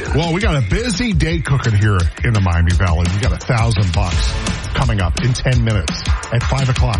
Well, we got a busy day cooking here in the Miami Valley. We got $1,000 coming up in 10 minutes at 5 o'clock.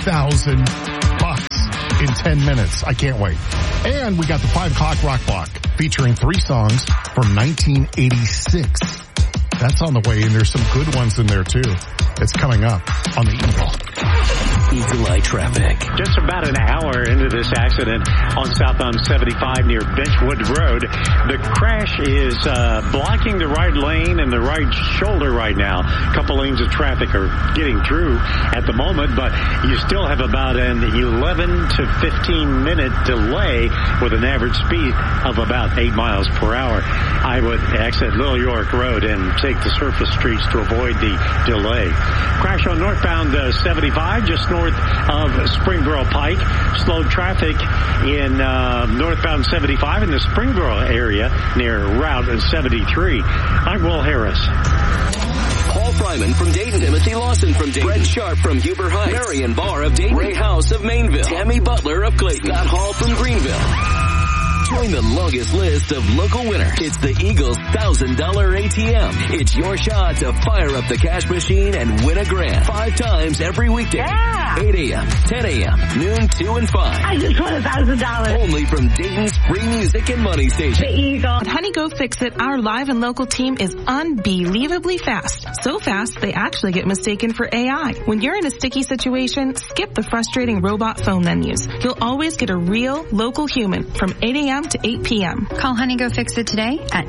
$1,000 in 10 minutes. I can't wait. And we got the 5 o'clock rock block featuring 3 songs from 1986. That's on the way, and there's some good ones in there too. It's coming up on the Eagle. Eagle Eye traffic. Just about an hour into this accident on southbound 75 near Benchwood Road. The crash is blocking the right lane and the right shoulder right now. A couple lanes of traffic are getting through at the moment, but you still have about an 11 to 15 minute delay with an average speed of about 8 miles per hour. I would exit Little York Road and take the surface streets to avoid the delay. Crash on northbound 75 just north of Springboro Pike. Slowed traffic in northbound 75 in the Springboro area near Route 73. I'm Will Harris. Paul Fryman from Dayton. Timothy Lawson from Dayton. Brett Sharp from Huber Heights. Marion Barr of Dayton. Ray House of Mainville. Tammy Butler of Clayton. Scott Hall from Greenville. Join the longest list of local winners. It's the Eagles $1,000 ATM. It's your shot to fire up the cash machine and win a grand 5 times every weekday. Yeah. 8 a.m., 10 a.m., noon, 2 and 5. I just won $1,000. Only from Dayton's free music and money station. The Eagle. At Honey Go Fix It, our live and local team is unbelievably fast. So fast, they actually get mistaken for AI. When you're in a sticky situation, skip the frustrating robot phone menus. You'll always get a real, local human from 8 a.m. to 8 p.m. Call Honey Go Fix It today at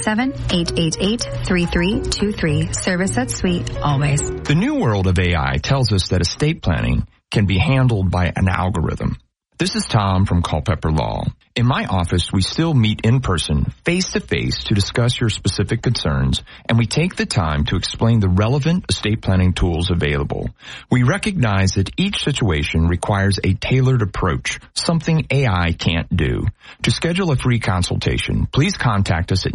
937-888-3323. Service that's sweet, always. The new world of AI tells us that estate planning can be handled by an algorithm. This is Tom from Culpeper Law. In my office, we still meet in person, face-to-face, to discuss your specific concerns, and we take the time to explain the relevant estate planning tools available. We recognize that each situation requires a tailored approach, something AI can't do. To schedule a free consultation, please contact us at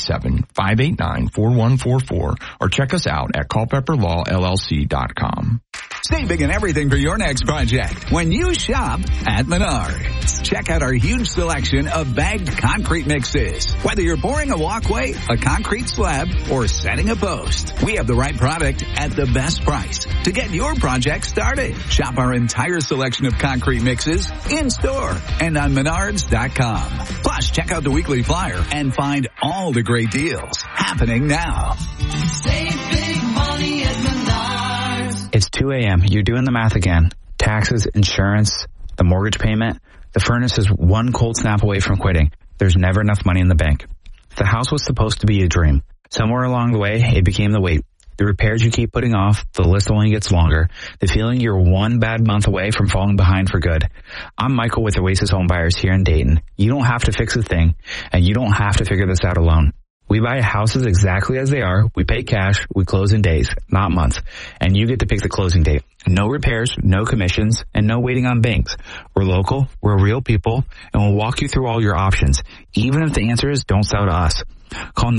937-589-4144 or check us out at culpepperlawllc.com. Save big on everything for your next project when you shop at Menards. Check out our huge selection of bagged concrete mixes. Whether you're pouring a walkway, a concrete slab, or setting a post, we have the right product at the best price to get your project started. Shop our entire selection of concrete mixes in-store and on Menards.com. Plus, check out the weekly flyer and find all the great deals happening now. Save big money at Menards. It's 2 a.m. You're doing the math again. Taxes, insurance, the mortgage payment. The furnace is one cold snap away from quitting. There's never enough money in the bank. The house was supposed to be a dream. Somewhere along the way, it became the wait. The repairs you keep putting off, the list only gets longer. The feeling you're one bad month away from falling behind for good. I'm Michael with Oasis Home Buyers here in Dayton. You don't have to fix a thing, and you don't have to figure this out alone. We buy houses exactly as they are. We pay cash. We close in days, not months. And you get to pick the closing date. No repairs, no commissions, and no waiting on banks. We're local, we're real people, and we'll walk you through all your options. Even if the answer is don't sell to us. Call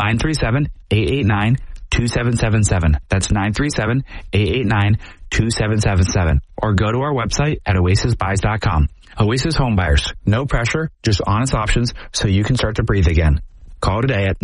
937-889-2777. That's 937-889-2777. Or go to our website at oasisbuys.com. Oasis Home Buyers. No pressure, just honest options so you can start to breathe again. Call today at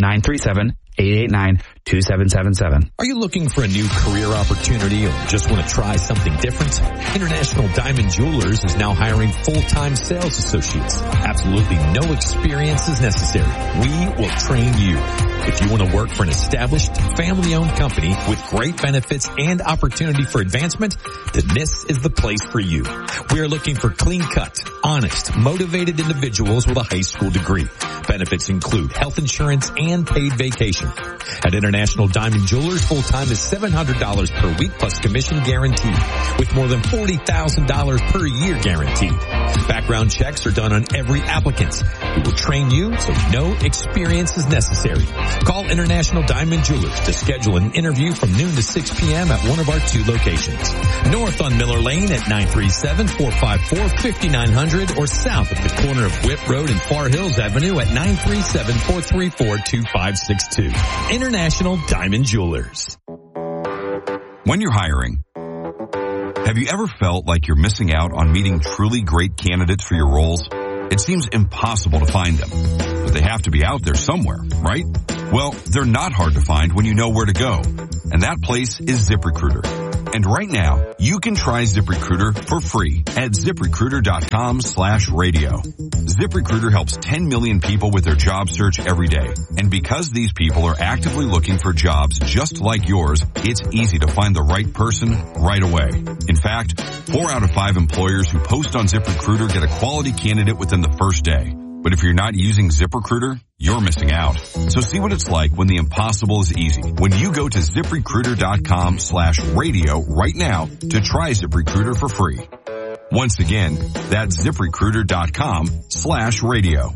937-889-2777. Are you looking for a new career opportunity or just want to try something different? International Diamond Jewelers is now hiring full-time sales associates. Absolutely no experience is necessary. We will train you. If you want to work for an established, family-owned company with great benefits and opportunity for advancement, then this is the place for you. We are looking for clean-cut, honest, motivated individuals with a high school degree. Benefits include health insurance and paid vacation. At International Diamond Jewelers, full-time is $700 per week plus commission guaranteed, with more than $40,000 per year guaranteed. Background checks are done on every applicant. We will train you so no experience is necessary. Call International Diamond Jewelers to schedule an interview from noon to 6 p.m. at one of our 2 locations. North on Miller Lane at 937-454-5900 or south at the corner of Whip Road and Far Hills Avenue at 937-434-2562. International Diamond Jewelers. When you're hiring, have you ever felt like you're missing out on meeting truly great candidates for your roles? It seems impossible to find them, but they have to be out there somewhere, right? Well, they're not hard to find when you know where to go. And that place is ZipRecruiter. And right now, you can try ZipRecruiter for free at ZipRecruiter.com/radio. ZipRecruiter helps 10 million people with their job search every day. And because these people are actively looking for jobs just like yours, it's easy to find the right person right away. In fact, 4 out of 5 employers who post on ZipRecruiter get a quality candidate within the first day. But if you're not using ZipRecruiter, you're missing out. So see what it's like when the impossible is easy. When you go to ZipRecruiter.com/radio right now to try ZipRecruiter for free. Once again, that's ZipRecruiter.com/radio.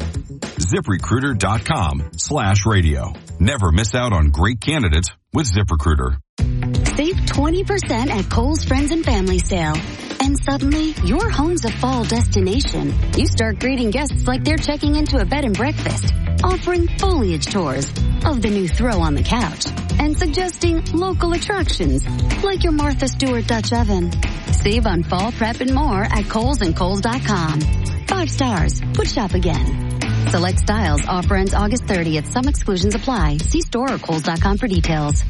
ZipRecruiter.com/radio. Never miss out on great candidates with ZipRecruiter. Save 20% at Kohl's Friends and Family Sale. And suddenly, your home's a fall destination. You start greeting guests like they're checking into a bed and breakfast, offering foliage tours of the new throw on the couch, and suggesting local attractions like your Martha Stewart Dutch oven. Save on fall prep and more at Kohl's and Kohl's.com. 5 stars. Would shop again. Select styles. Offer ends August 30th. Some exclusions apply. See store or Kohl's.com for details.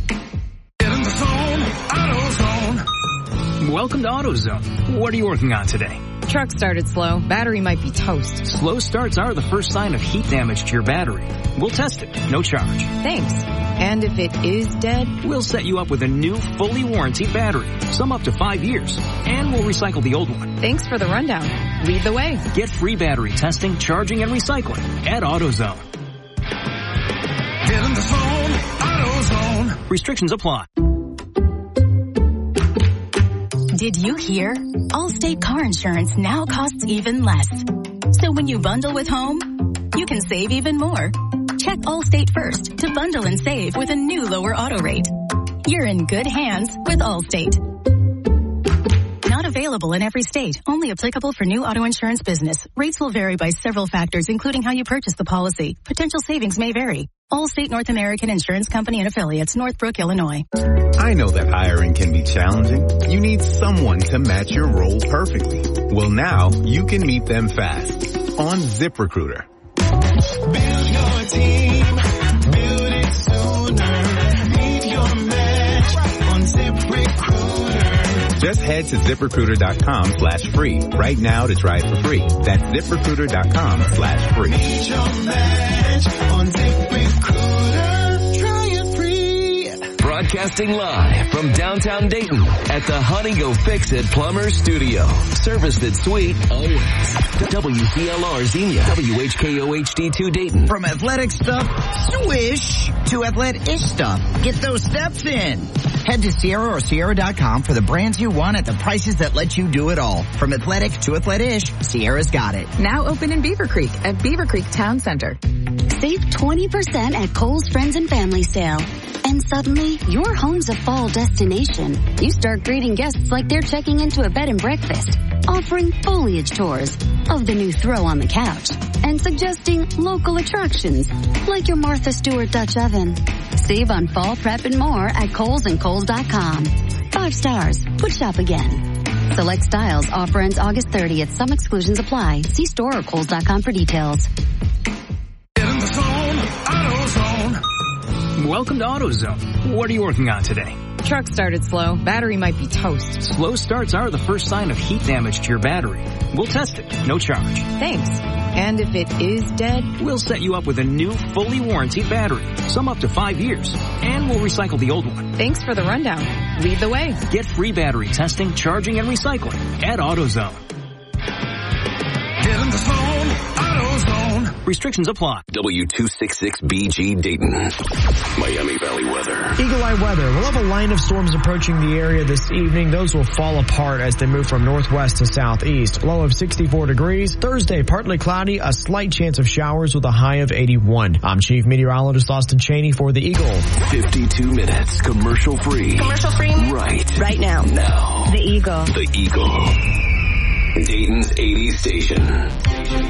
Welcome to AutoZone. What are you working on today? Truck started slow. Battery might be toast. Slow starts are the first sign of heat damage to your battery. We'll test it. No charge. Thanks. And if it is dead? We'll set you up with a new, fully warranted battery. Some up to 5 years. And we'll recycle the old one. Thanks for the rundown. Lead the way. Get free battery testing, charging, and recycling at AutoZone. Get in the zone, AutoZone. Restrictions apply. Did you hear? Allstate car insurance now costs even less. So when you bundle with home, you can save even more. Check Allstate first to bundle and save with a new lower auto rate. You're in good hands with Allstate. Not available in every state. Only applicable for new auto insurance business. Rates will vary by several factors, including how you purchase the policy. Potential savings may vary. Allstate North American Insurance Company and Affiliates, Northbrook, Illinois. I know that hiring can be challenging. You need someone to match your role perfectly. Well, now you can meet them fast on ZipRecruiter. Build your team. Build it sooner. Meet your match on ZipRecruiter. Just head to ZipRecruiter.com/free right now to try it for free. That's ZipRecruiter.com/free. Meet your match on ZipRecruiter. Try it free. Broadcasting live from downtown Dayton at the Honey Go Fix It Plumber Studio. Service that's sweet always. WCLR Xenia, WHKO HD2 Dayton. From athletic stuff, swish, to athletic-ish stuff. Get those steps in. Head to Sierra or Sierra.com for the brands you want at the prices that let you do it all. From athletic to athletic-ish, Sierra's got it. Now open in Beaver Creek at Beaver Creek Town Center. Save 20% at Kohl's Friends and Family Sale. And suddenly, your home's a fall destination. You start greeting guests like they're checking into a bed and breakfast, offering foliage tours of the new throw on the couch, and suggesting local attractions like your Martha Stewart Dutch oven. Save on fall prep and more at Kohl's and Kohl's.com. 5 stars. Would shop again. Select styles. Offer ends August 30th. Some exclusions apply. See store or Kohl's.com for details. Get in the zone, AutoZone. Welcome to AutoZone. What are you working on today? Truck started slow. Battery might be toast. Slow starts are the first sign of heat damage to your battery. We'll test it. No charge. Thanks. And if it is dead? We'll set you up with a new, fully warranted battery. Some up to 5 years. And we'll recycle the old one. Thanks for the rundown. Lead the way. Get free battery testing, charging, and recycling at AutoZone. Get in the zone, AutoZone. Restrictions apply. W266BG Dayton. Miami Valley weather. Eagle Eye weather. We'll have a line of storms approaching the area this evening. Those will fall apart as they move from northwest to southeast. Low of 64 degrees. Thursday, partly cloudy, a slight chance of showers with a high of 81. I'm Chief Meteorologist Austin Cheney for the Eagle. 52 minutes commercial free. Commercial free? Right now. Now. The Eagle. The Eagle. Dayton's 80s station.